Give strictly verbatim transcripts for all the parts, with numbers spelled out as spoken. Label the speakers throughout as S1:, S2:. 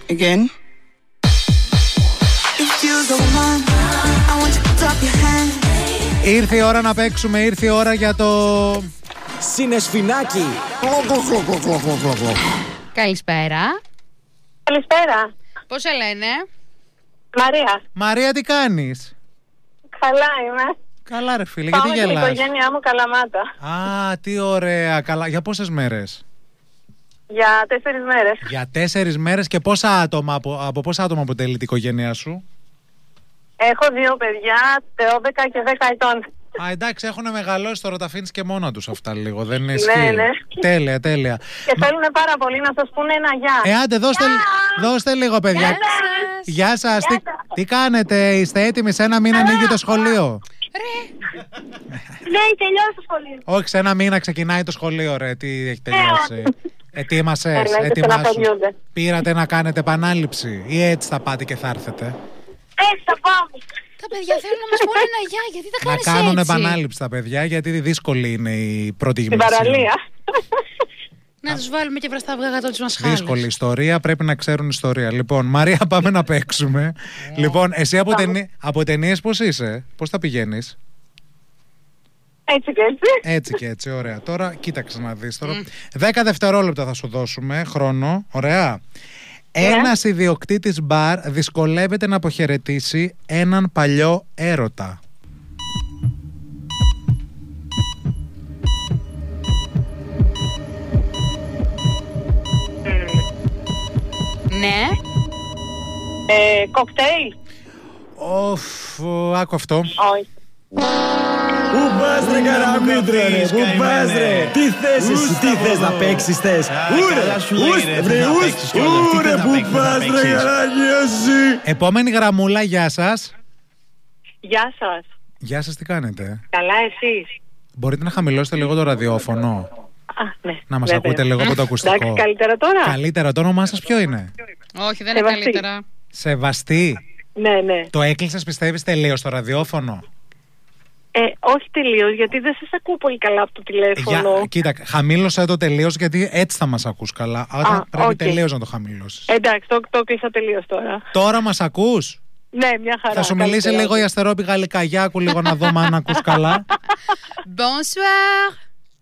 S1: again. If you're the one, I want you to drop your hand.
S2: Ήρθε η ώρα να παίξουμε, ήρθε η ώρα για το
S3: Συνεσφινάκι.
S4: Καλησπέρα.
S5: Καλησπέρα.
S4: Πώς σε λένε?
S5: Μαρία.
S2: Μαρία, τι κάνεις?
S5: Καλά είμαι.
S2: Καλά ρε φίλε,
S5: Πάω
S2: γιατί
S5: με την
S2: γελάς?
S5: οικογένειά μου Καλαμάτα.
S2: Α, τι ωραία, καλά. Για πόσες μέρες?
S5: Για τέσσερις μέρες.
S2: Για τέσσερις μέρες. Και πόσα άτομα, από, από πόσα άτομα αποτελεί την οικογένειά σου?
S5: Έχω δύο παιδιά, δώδεκα και δέκα ετών.
S2: Α, εντάξει, έχουν μεγαλώσει τώρα, τα αφήνεις και μόνα τους αυτά λίγο, δεν είναι ισχύει?
S5: Ναι, ναι.
S2: Τέλεια, τέλεια.
S5: Και θέλουν πάρα πολύ να σας πούνε ένα γεια.
S2: Ε, άντε, δώστε, δώστε λίγο, παιδιά.
S5: Γεια σας.
S2: Γεια σας. Τι,
S5: Γεια σας.
S2: τι κάνετε, είστε έτοιμοι? Σε ένα μήνα ανοίγει το σχολείο.
S5: Ναι, τελειώσει το σχολείο.
S2: Όχι, σε ένα μήνα ξεκινάει το σχολείο, ρε. Τι έχει τελειώσει? Ετοίμασες,
S5: Εννοείται,
S2: ετοιμάσου.
S5: στεναχωριούνται.
S2: Πήρατε να κάνετε επανάληψη ή έτσι θα πάτε και θα έρθετε?
S5: Έτσι θα πάμε.
S4: Τα παιδιά θέλουν να μας πούνε ένα γεια, γιατί τα
S2: Να
S4: κάνεις
S2: κάνουν
S4: έτσι?
S2: επανάληψη τα παιδιά, γιατί δύσκολη είναι η πρώτη
S5: Στην
S2: γυμνασία.
S5: παραλία.
S4: Να τους βάλουμε και βραστά αυγά κάτω τους μασχάλες.
S2: Δύσκολη ιστορία, πρέπει να ξέρουν ιστορία. Λοιπόν, Μαρία, πάμε να παίξουμε. Λοιπόν, εσύ από, ταινί... από ταινίες πώς είσαι, πώς τα πηγαίνεις?
S5: Έτσι και έτσι.
S2: Έτσι και έτσι, ωραία. Τώρα κοίταξε να δεις τώρα. Δέκα δευτερόλεπτα θα σου δώσουμε χρόνο, ωραία. Ένας ιδιοκτήτης μπαρ δυσκολεύεται να αποχαιρετήσει έναν παλιό έρωτα.
S4: Ναι.
S5: Ε, κοκτέιλ.
S2: Οφ, άκου αυτό.
S5: Όχι.
S3: Πού πας ρε καραμίτρε ρε, πού πας ρε? Τι θες εσύ, τι θες να παίξεις θες? Ούρε, ουστ, βρε ουστ, ούρε, πού πας ρε καράκι εσύ?
S2: Επόμενη γραμμούλα, γεια σας.
S5: Γεια σας.
S2: Γεια σας, τι κάνετε?
S5: Καλά εσείς?
S2: Μπορείτε να χαμηλώσετε λίγο το ραδιόφωνο?
S5: Α, ναι.
S2: Να μας
S5: βέβαια.
S2: ακούτε λίγο από το ακουστικό.
S5: Εντάξει, καλύτερα τώρα.
S2: Καλύτερα, το όνομά σας ποιο είναι?
S4: Όχι, δεν είναι
S5: Σεβαστή.
S4: καλύτερα.
S2: Σεβαστή.
S5: Ναι, ναι.
S2: Το έκλεισες, πιστεύεις, τελείως το ραδιόφωνο?
S5: Ε, όχι τελείως, γιατί δεν σας ακούω πολύ καλά από το τηλέφωνο.
S2: Για, κοίτα, χαμήλωσε το τελείως, γιατί έτσι θα μας ακούς καλά. Άρα
S5: Α,
S2: πρέπει
S5: οκ.
S2: τελείως να το χαμηλώσεις.
S5: Εντάξει, το, το κλείσα τελείως τώρα.
S2: Τώρα μας ακούς?
S5: Ναι, μια χαρά.
S2: Θα σου μιλήσει
S5: καλύτερα.
S2: λίγο η Αστερόπη γαλλικά. Για άκου λίγο να δούμε αν ακούς καλά.
S4: Bonsoir.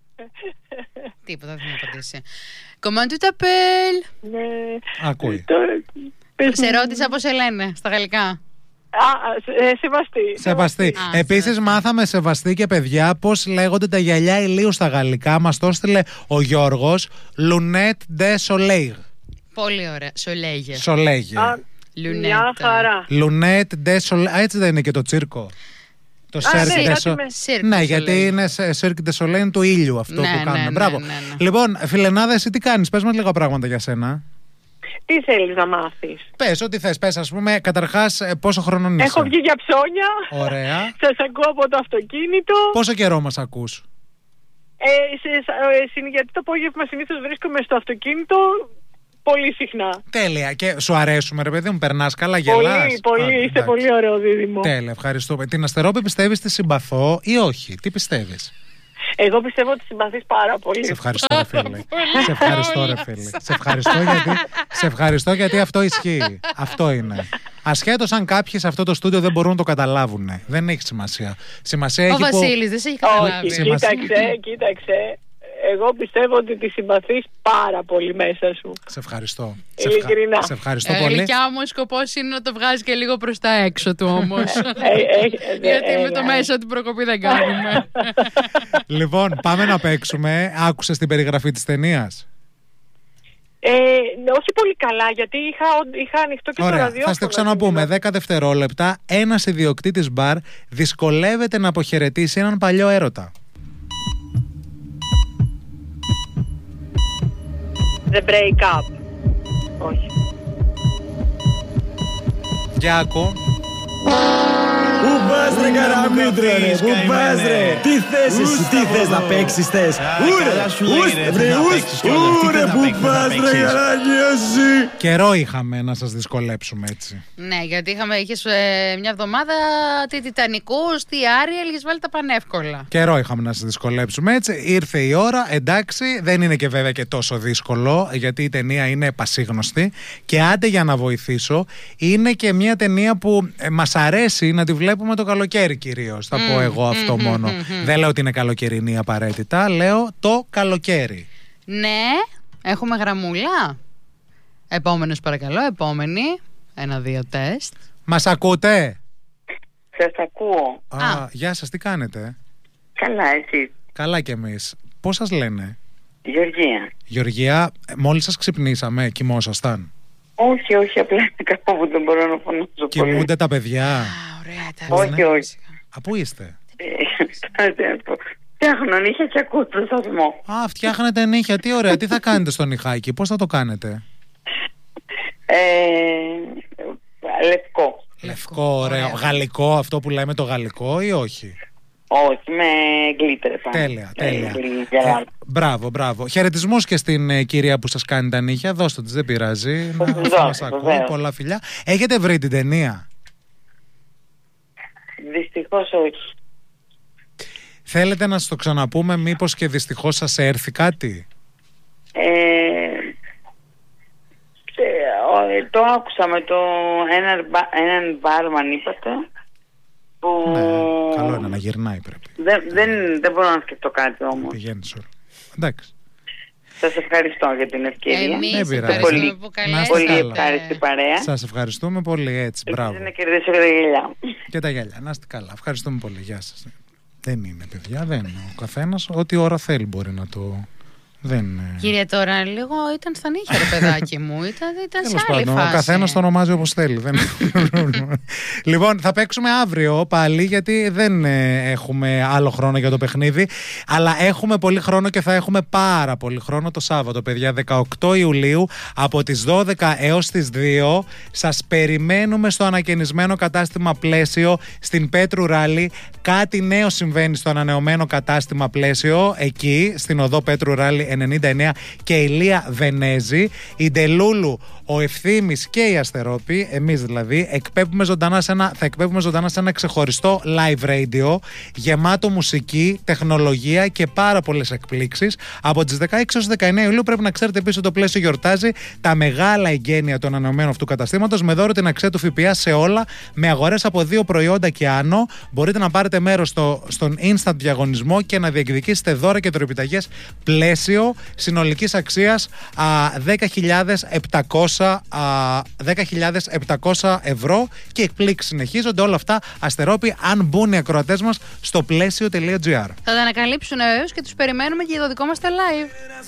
S4: Τίποτα, δεν μου απαντήσει. Comment tu t'appelles?
S5: Ναι.
S2: Ακούει.
S5: Τώρα, πες
S4: Σε
S5: μου.
S4: ρώτησα πώς σε λένε στα γαλλικά.
S5: Α, ε, σεβαστή.
S2: Σεβαστή.
S4: Α,
S2: Επίσης
S4: σεβαστή.
S2: μάθαμε, Σεβαστή και παιδιά, πώς λέγονται τα γυαλιά ηλίου στα γαλλικά. Μας το έστειλε ο Γιώργος. Lunette de soleil.
S4: Πολύ ωραία. Σολέγε.
S2: Soleil.
S5: Α, μια χαρά.
S2: Lunette de soleil. Α, έτσι δεν είναι και το τσίρκο? Το
S5: Α,
S2: Cirque
S5: ναι,
S2: de
S5: κάτι
S2: Soleil.
S5: με-
S4: Cirque
S2: Ναι,
S4: du
S2: γιατί
S4: Soleil.
S2: είναι σε- Cirque de Soleil του ήλιου αυτό
S4: Ναι,
S2: που
S4: ναι,
S2: κάνουμε.
S4: ναι,
S2: Μπράβο.
S4: ναι, ναι.
S2: Λοιπόν, Φιλενάδα, εσύ τι κάνεις? Πες μας λίγα πράγματα για σένα.
S5: Τι θέλεις να μάθεις?
S2: Πες, ό,τι θες. Πες, ας πούμε, καταρχάς, ε, πόσο χρονών είσαι?
S5: Έχω βγει για ψώνια.
S2: Ωραία.
S5: Σας ακούω από το αυτοκίνητο.
S2: Πόσο καιρό μας ακούς?
S5: Ε, σε, ε, συν- γιατί το απόγευμα συνήθως βρίσκομαι στο αυτοκίνητο πολύ συχνά.
S2: Τέλεια. Και σου αρέσουμε, ρε παιδί μου, περνάς καλά, γελάς?
S5: Πολύ, πολύ.
S2: Α,
S5: Είστε
S2: εντάξει.
S5: πολύ ωραίο δίδυμο.
S2: Τέλεια, ευχαριστούμε. Την Αστερόπη πιστεύεις τη συμπαθώ ή όχι? Τι πιστεύεις?
S5: Εγώ πιστεύω ότι συμπαθείς πάρα πολύ.
S2: Σε ευχαριστώ, ρε φίλε. Σε ευχαριστώ, ρε φίλε. Σε ευχαριστώ, γιατί, σε ευχαριστώ γιατί αυτό ισχύει. Αυτό είναι. Ασχέτως αν κάποιοι σε αυτό το στούντιο δεν μπορούν να το καταλάβουν. Δεν έχει σημασία. Σημασία
S4: Ο
S2: έχει που...
S4: Βασίλης δεν σε έχει
S5: Όχι,
S4: καταλάβει.
S2: Σημασία.
S5: κοίταξε, κοίταξε. Εγώ πιστεύω ότι τη συμπαθείς πάρα πολύ μέσα σου.
S2: Σε ευχαριστώ. Σε, ευχα...
S5: Ειλικρινά.
S2: σε ευχαριστώ
S4: Ε,
S2: πολύ.
S4: γλυκιά μου, ο σκοπός είναι να το βγάζει και λίγο προς τα έξω του όμως.
S5: Ε, ε, ε,
S4: Γιατί
S5: ε,
S4: με το
S5: ε,
S4: μέσα την προκοπή δεν κάνουμε.
S2: Λοιπόν, πάμε να παίξουμε. Άκουσες την περιγραφή της ταινίας?
S5: Ε, ναι, όχι πολύ καλά, γιατί είχα, είχα ανοιχτό και το
S2: Ωραία,
S5: ραδιόφωνο.
S2: θα στο ξαναπούμε. δέκα δευτερόλεπτα. Ένας ιδιοκτήτης μπαρ δυσκολεύεται να αποχαιρετήσει έναν παλιό έρωτα.
S5: The break up. Όχι.
S2: Για άκου.
S3: Πού πας πας ρε καραμίτρο ρε, πού πας ρε. Τι θες εσύ, τι θες να παίξεις θες. Ούρε, ουστ, βρε ουστ, ούρε, πού πας ρε καράγια εσύ.
S2: Καιρό είχαμε να σας δυσκολέψουμε έτσι.
S4: Ναι, γιατί είχαμε, είχες ε, μια εβδομάδα τη Τιτανικούς, τη Άριελ, είχες βάλει τα πανεύκολα.
S2: Καιρό είχαμε να σας δυσκολέψουμε έτσι. Ήρθε η ώρα, εντάξει, δεν είναι και βέβαια και τόσο δύσκολο, γιατί η ταινία είναι πασίγνωστη. Και άντε για να βοηθήσω, είναι και μια ταινία που ε, μας αρέσει να τη βλέπουμε το καλοκαίρι κυρίως. Θα mm, πω εγώ αυτό mm, μόνο. Mm, mm, mm. Δεν λέω ότι είναι καλοκαιρινή απαραίτητα, λέω το καλοκαίρι.
S4: Ναι, έχουμε γραμμούλα. Επόμενος παρακαλώ, επόμενη. Ένα, δύο, τεστ.
S2: Μας ακούτε?
S6: Σας ακούω.
S2: Α,
S4: Α.
S2: γεια σας, τι κάνετε?
S6: Καλά, εσύ.
S2: Καλά κι εμείς. Πώς σας λένε?
S6: Γεωργία.
S2: Γεωργία, μόλις σας ξυπνήσαμε, κοιμόσασταν?
S6: Όχι, όχι, απλά είναι κάπου που δεν μπορώ να φωνάζω πολύ.
S2: Κοιμούνται τα παιδιά?
S4: Α, ωραία, τα
S6: Όχι, όχι.
S2: Α, πού είστε?
S6: Φτιάχνω νύχια και ακούω το σταθμό.
S2: Α, φτιάχνετε νύχια, τι ωραία. Τι θα κάνετε στο νυχάκι, πώς θα το κάνετε?
S6: Ε, λευκό.
S2: Λευκό, ωραίο. Γαλλικό, αυτό που λέμε το γαλλικό ή όχι?
S6: Όχι, με γκλίτερ πάνω.
S2: Τέλεια, τέλεια.
S6: Ε,
S2: Ε, μπράβο, μπράβο. Χαιρετισμούς και στην ε, κυρία που σας κάνει τα νύχια. Δώστε της, δεν πειράζει.
S6: Θα
S2: Να
S6: της δώσω,
S2: μας ακούει.
S6: βεβαίως.
S2: Πολλά φιλιά. Έχετε βρει την ταινία?
S6: Δυστυχώς όχι.
S2: Θέλετε να σας το ξαναπούμε, μήπως και δυστυχώς σας έρθει κάτι?
S6: Ε, ε, το άκουσα με το έναν, μπα, έναν μπάρμαν είπατε που
S2: Ναι, καλό είναι να γυρνάει πρέπει.
S6: δεν, δεν, δεν μπορώ να σκεφτώ κάτι όμως.
S2: Πηγαίνεις όλο. Εντάξει.
S6: Σας ευχαριστώ για την ευκαιρία.
S4: Εμείς
S2: Δεν πειράζει.
S4: ευχαριστούμε
S6: Πολύ-
S4: που
S2: να είστε
S4: καλέσατε.
S6: Πολύ
S2: καλά.
S6: ευχάριστη παρέα.
S2: Σας ευχαριστούμε πολύ, έτσι, μπράβο.
S6: Ελπίζω να κερδίσω και τα γελιά.
S2: Και τα γυαλιά, να είστε καλά. Ευχαριστούμε πολύ, γεια σας. Δεν είναι παιδιά, δεν είναι. Ο καθένας ό,τι ώρα θέλει μπορεί να το... Δεν είναι...
S4: Κύριε, τώρα λίγο ήταν στα νύχια, ρε παιδάκι μου. Ήταν, ήταν σε
S2: Τέλος
S4: άλλη
S2: πάντων,
S4: φάση.
S2: ο καθένας το ονομάζει όπως θέλει. Δεν... Λοιπόν, θα παίξουμε αύριο πάλι, γιατί δεν ε, έχουμε άλλο χρόνο για το παιχνίδι. Αλλά έχουμε πολύ χρόνο και θα έχουμε πάρα πολύ χρόνο το Σάββατο, παιδιά. δεκαοκτώ Ιουλίου από τις δώδεκα έως τις δύο. Σας περιμένουμε στο ανακαινισμένο κατάστημα Πλαίσιο στην Πέτρου Ράλι. Κάτι νέο συμβαίνει στο ανανεωμένο κατάστημα Πλαίσιο, εκεί στην οδό Πέτρου Ράλι ενενήντα εννέα και Ηλία Βενέζη. Η Ντελούλου, ο Ευθύμης και η Αστερόπη, εμείς δηλαδή, εκπέμπουμε ζωντανά σε ένα, θα εκπέμπουμε ζωντανά σε ένα ξεχωριστό live radio γεμάτο μουσική, τεχνολογία και πάρα πολλές εκπλήξεις. Από τις δεκαέξι έως δεκαεννέα Ιουλίου πρέπει να ξέρετε επίσης το Πλαίσιο γιορτάζει τα μεγάλα εγγένεια των ανανεωμένων αυτού καταστήματος με δώρο την αξία του ΦΠΑ σε όλα, με αγορές από δύο προϊόντα και άνω. Μπορείτε να πάρετε μέρος στο, στον instant διαγωνισμό και να διεκδικήσετε δώρα και δωρεπιταγές Πλαίσιο συνολικής αξίας δέκα χιλιάδες επτακόσια ευρώ και εκπλήξεις συνεχίζονται. Όλα αυτά, Αστερόπη, αν μπουν οι ακροατές μας στο πλαίσιο τελεία τζι άρ.
S4: Θα τα ανακαλύψουν βεβαίως και τους περιμένουμε και για το δικό μας τα live.